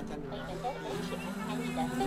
chân Thì nó. mình tốt 4 triệu hay gì đấy.